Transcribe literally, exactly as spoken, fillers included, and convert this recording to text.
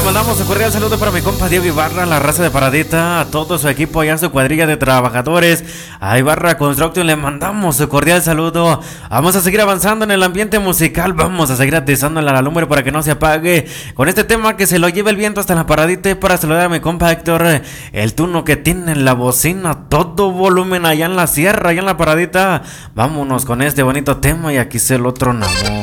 mandamos un cordial saludo para mi compa Diego Ibarra, la raza de Paradita, a todo su equipo allá en su cuadrilla de trabajadores. A Ibarra Construction le mandamos un cordial saludo. Vamos a seguir avanzando en el ambiente musical, vamos a seguir atizando la lumbre para que no se apague con este tema que se lo lleve el viento hasta la Paradita. Y para saludar a mi compa Héctor, el tuno que tiene en la bocina todo volumen allá en la sierra, allá en la Paradita. Vámonos con este bonito tema y aquí se lo tronamos.